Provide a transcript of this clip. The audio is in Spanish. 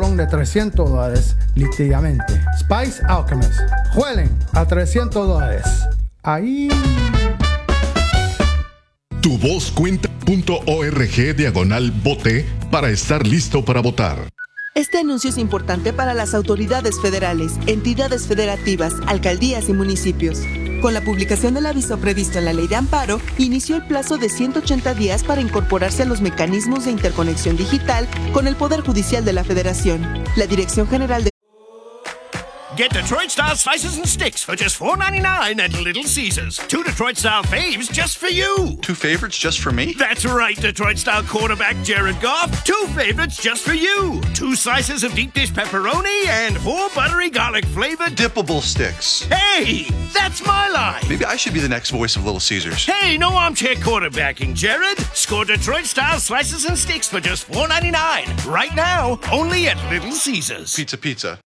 son de $300 líquidamente. Spice Alchemist. Juelen a $300. Ahí. Tuvozcuenta.org/vote para estar listo para votar. Este anuncio es importante para las autoridades federales, entidades federativas, alcaldías y municipios. Con la publicación del aviso previsto en la Ley de Amparo, inició el plazo de 180 días para incorporarse a los mecanismos de interconexión digital con el Poder Judicial de la Federación. La Dirección General de Get Detroit-style slices and sticks for just $4.99 at Little Caesars. 2 Detroit-style faves just for you. 2 favorites just for me? That's right, Detroit-style quarterback Jared Goff. 2 favorites just for you. 2 slices of deep dish pepperoni and 4 buttery garlic-flavored dippable sticks. Hey, that's my line. Maybe I should be the next voice of Little Caesars. Hey, no armchair quarterbacking, Jared. Score Detroit-style slices and sticks for just $4.99. Right now, only at Little Caesars. Pizza.